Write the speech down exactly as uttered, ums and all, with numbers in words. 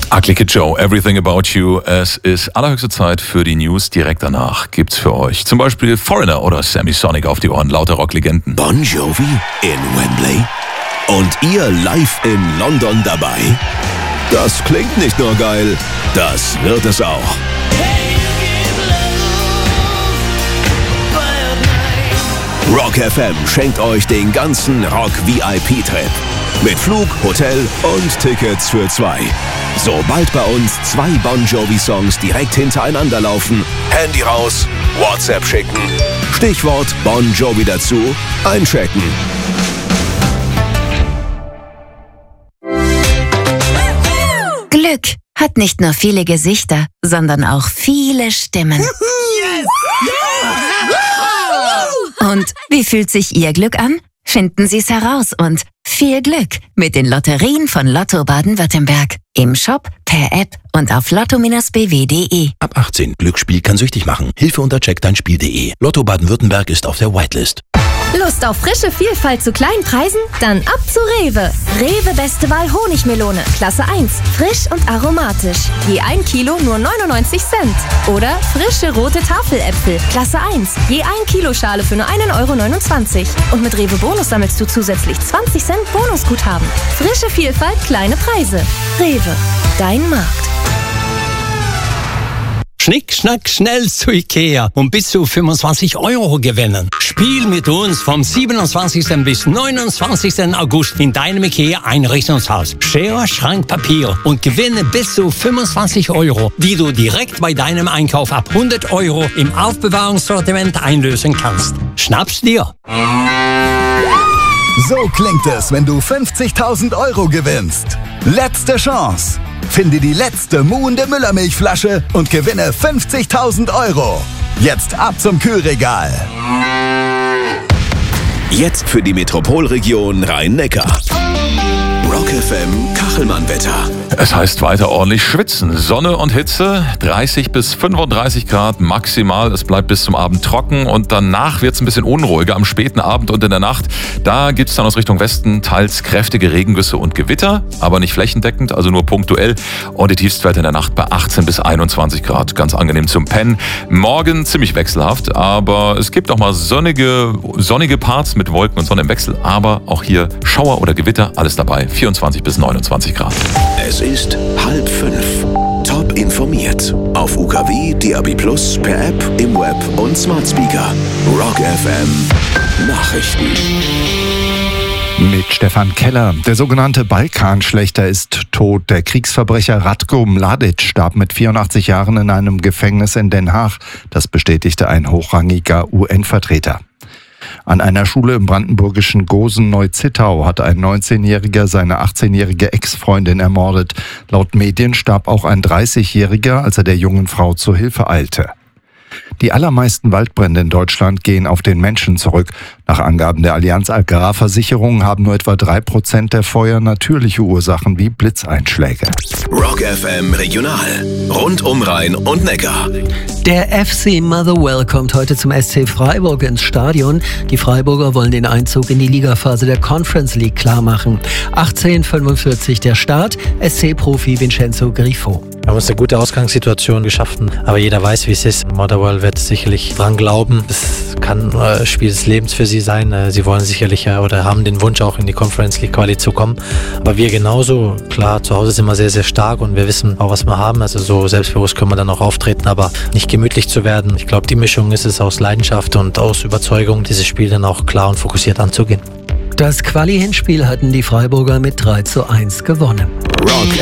Ugly Kid Joe, Everything About You. Es ist allerhöchste Zeit für die News. Direkt danach gibt's für euch zum Beispiel Foreigner oder Sammy Sonic auf die Ohren, lauter Rocklegenden. Bon Jovi in Wembley und ihr live in London dabei. Das klingt nicht nur geil, das wird es auch. Rock F M schenkt euch den ganzen Rock-V I P-Trip. Mit Flug, Hotel und Tickets für zwei. Sobald bei uns zwei Bon Jovi-Songs direkt hintereinander laufen, Handy raus, WhatsApp schicken, Stichwort Bon Jovi dazu, einchecken. Glück hat nicht nur viele Gesichter, sondern auch viele Stimmen. Und wie fühlt sich Ihr Glück an? Finden Sie es heraus und viel Glück mit den Lotterien von Lotto Baden-Württemberg. Im Shop, per App und auf lotto Bindestrich b w punkt de. Ab achtzehn. Glücksspiel kann süchtig machen. Hilfe unter check dein Spiel punkt de. Lotto Baden-Württemberg ist auf der Whitelist. Lust auf frische Vielfalt zu kleinen Preisen? Dann ab zu Rewe. Rewe Beste Wahl Honigmelone, Klasse eins. Frisch und aromatisch. Je ein Kilo nur neunundneunzig Cent. Oder frische rote Tafeläpfel, Klasse eins. Je ein Kilo Schale für nur einen Euro neunundzwanzig. Und mit Rewe Bonus sammelst du zusätzlich zwanzig Cent Bonusguthaben. Frische Vielfalt, kleine Preise. Rewe, dein Markt. Schnick, schnack, schnell zu Ikea und bis zu fünfundzwanzig Euro gewinnen. Spiel mit uns vom siebenundzwanzigsten bis neunundzwanzigsten August in deinem Ikea Einrichtungshaus. Schere, Schrank, Papier und gewinne bis zu fünfundzwanzig Euro, die du direkt bei deinem Einkauf ab hundert Euro im Aufbewahrungssortiment einlösen kannst. Schnapp's dir! So klingt es, wenn du fünfzigtausend Euro gewinnst. Letzte Chance. Finde die letzte muhende Müllermilchflasche und gewinne fünfzigtausend Euro. Jetzt ab zum Kühlregal. Jetzt für die Metropolregion Rhein-Neckar. Rock F M Kachelmann-Wetter. Es heißt weiter ordentlich schwitzen. Sonne und Hitze, dreißig bis fünfunddreißig Grad maximal. Es bleibt bis zum Abend trocken und danach wird es ein bisschen unruhiger am späten Abend und in der Nacht. Da gibt es dann aus Richtung Westen teils kräftige Regengüsse und Gewitter, aber nicht flächendeckend, also nur punktuell. Und die Tiefstwerte in der Nacht bei achtzehn bis einundzwanzig Grad. Ganz angenehm zum Pennen. Morgen ziemlich wechselhaft, aber es gibt auch mal sonnige, sonnige Parts mit Wolken und Sonne im Wechsel. Aber auch hier Schauer oder Gewitter, alles dabei. vierundzwanzig bis neunundzwanzig Grad. Es ist halb fünf. Top informiert. Auf U K W, D A B plus, per App, im Web und Smart Speaker. Rock F M Nachrichten. Mit Stefan Keller. Der sogenannte Balkanschlächter ist tot. Der Kriegsverbrecher Ratko Mladic starb mit vierundachtzig Jahren in einem Gefängnis in Den Haag. Das bestätigte ein hochrangiger U N-Vertreter. An einer Schule im brandenburgischen Gosen-Neuzittau hat ein neunzehnjähriger seine achtzehnjährige Ex-Freundin ermordet. Laut Medien starb auch ein dreißigjähriger, als er der jungen Frau zur Hilfe eilte. Die allermeisten Waldbrände in Deutschland gehen auf den Menschen zurück. Nach Angaben der Allianz Agrarversicherung haben nur etwa drei Prozent der Feuer natürliche Ursachen wie Blitzeinschläge. Rock F M Regional. Rund um Rhein und Neckar. Der F C Motherwell kommt heute zum S C Freiburg ins Stadion. Die Freiburger wollen den Einzug in die Ligaphase der Conference League klarmachen. achtzehn Uhr fünfundvierzig der Start. S C-Profi Vincenzo Grifo. Wir haben uns eine gute Ausgangssituation geschaffen, aber jeder weiß, wie es ist. Motherwell wird sicherlich dran glauben. Es kann ein Spiel des Lebens für sie sein. Sie wollen sicherlich oder haben den Wunsch, auch in die Conference League Quali zu kommen. Aber wir genauso. Klar, zu Hause sind wir sehr, sehr stark und wir wissen auch, was wir haben. Also so selbstbewusst können wir dann auch auftreten, aber nicht gemütlich zu werden. Ich glaube, die Mischung ist es aus Leidenschaft und aus Überzeugung, dieses Spiel dann auch klar und fokussiert anzugehen. Das Quali-Hinspiel hatten die Freiburger mit drei zu eins gewonnen. Rock